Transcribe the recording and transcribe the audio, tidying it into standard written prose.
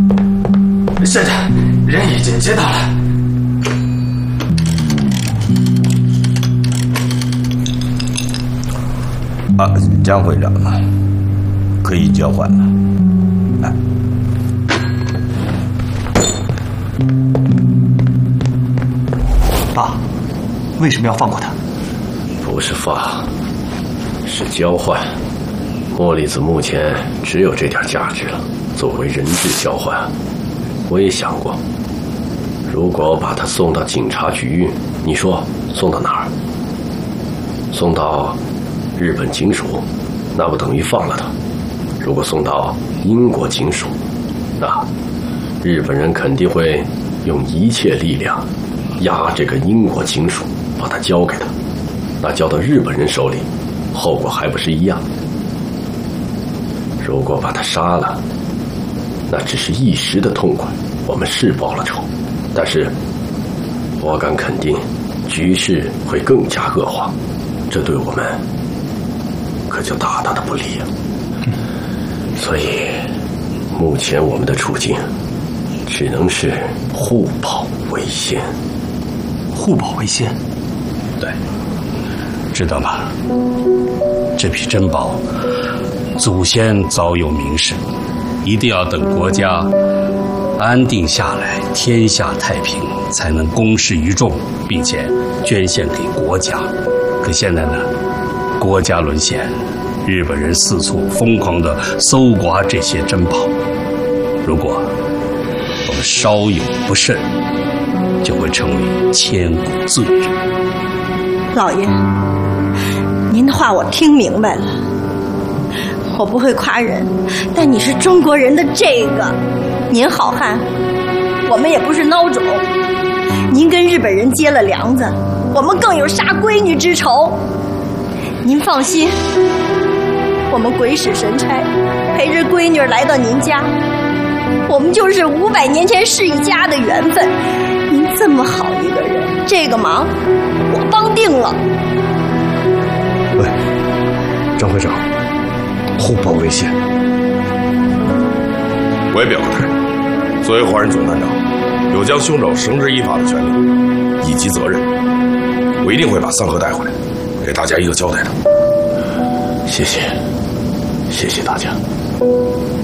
县长，人已经接到了。 啊，江会长啊，可以交换了。来， 爸，为什么要放过他？ 不是放，是交换。莫里子目前只有这点价值了，作为人质交换。我也想过，如果把他送到警察局，你说送到哪儿？送到日本警署，那不等于放了他。如果送到英国警署，那日本人肯定会用一切力量压这个英国警署，把他交给他。那交到日本人手里，后果还不是一样？如果把他杀了，那只是一时的痛快，我们是报了仇，但是我敢肯定，局势会更加恶化，这对我们可就大大的不利啊！所以，目前我们的处境只能是互保为先。 互保为先。 对，知道吗？这批珍宝，祖先早有明示，一定要等国家安定下来，天下太平，才能公示于众，并且捐献给国家。可现在呢，国家沦陷，日本人四处疯狂地搜刮这些珍宝。如果我们稍有不慎，就会成为千古罪人。 老爷，您的话我听明白了。我不会夸人，但你是中国人的这个，您好汉，我们也不是孬种。您跟日本人结了梁子，我们更有杀闺女之仇。您放心，我们鬼使神差，陪着闺女来到您家，我们就是500年前是一家的缘分。您这么好一个人，这个忙我帮定了。 喂，张会长，互保为先。 我也表个态，作为华人总探长，有将凶手绳之以法的权利以及责任。我一定会把桑和带回来，给大家一个交代的。 谢谢，谢谢大家。